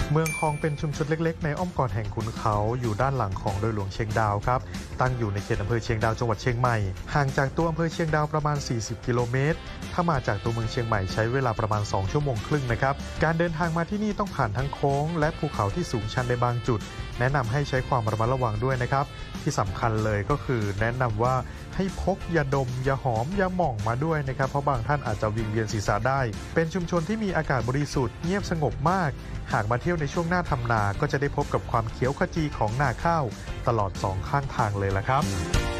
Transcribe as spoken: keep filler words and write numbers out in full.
เมืองคองเป็นชุมชนเล็กๆในอ้อมกอดแห่งขุนเขาอยู่ด้านหลังของดอยหลวงเชียงดาวครับตั้งอยู่ในเขตอำเภอเชียงดาวจังหวัดเชียงใหม่ห่างจากตัวอำเภอเชียงดาวประมาณสี่สิบกิโลเมตรถ้ามาจากตัวเมืองเชียงใหม่ใช้เวลาประมาณสองชั่วโมงครึ่งนะครับการเดินทางมาที่นี่ต้องผ่านทั้งโค้งและภูเขาที่สูงชันในบางจุดแนะนำให้ใช้ความระมัดระวังด้วยนะครับที่สำคัญเลยก็คือแนะนำว่าให้พกยาดมยาหอมยาหม่องมาด้วยนะครับเพราะบางท่านอาจจะวิงเวียนศีรษะได้เป็นชุมชนที่มีอากาศบริสุทธิ์เงียบสงบมากหากมาเที่ยวในช่วงหน้าทำนาก็จะได้พบกับความเขียวขจีของนาข้าวตลอดสองข้างทางเลยละครับ